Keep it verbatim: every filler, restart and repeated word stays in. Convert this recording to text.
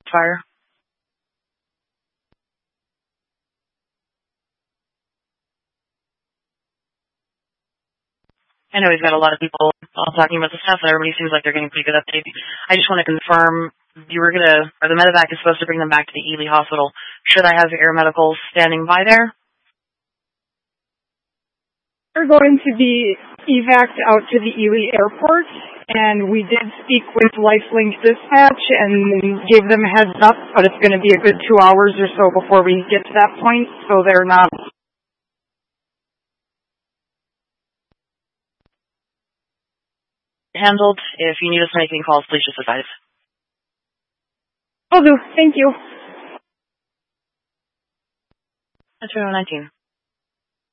fire? I know we've got a lot of people all talking about the stuff, and everybody seems like they're getting pretty good update. I just want to confirm, you were gonna, or the medevac is supposed to bring them back to the Ely Hospital. Should I have air medical standing by there? We're going to be evac'd out to the Ely Airport, and we did speak with Lifelink Dispatch and gave them a heads up, but it's going to be a good two hours or so before we get to that point, so they're not. Handled. If you need us making calls, please just advise. Will do. Thank you. Metro nineteen.